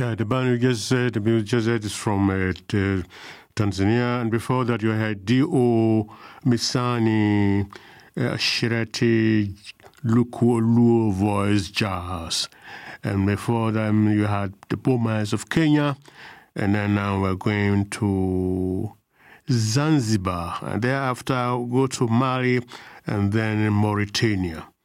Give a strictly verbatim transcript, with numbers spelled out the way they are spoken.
Yeah, the band you just said, the music just said is from uh, t- Tanzania, and before that you had D O Misani, uh, Shirati, Lukuoluo Voice Jazz. And before them you had the Boomers of Kenya, and then now we're going to Zanzibar, and thereafter we'll go to Mali, and then Mauritania.